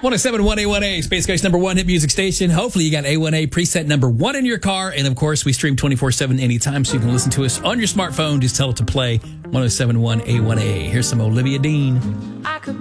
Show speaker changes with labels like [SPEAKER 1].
[SPEAKER 1] 1071 A1A, Space Coast number one hit music station. Hopefully you got A1A preset number one in your car. And of course, we stream 24/7 anytime, so you can listen to us on your smartphone. Just tell it to play 1071 A1A. Here's some Olivia Dean.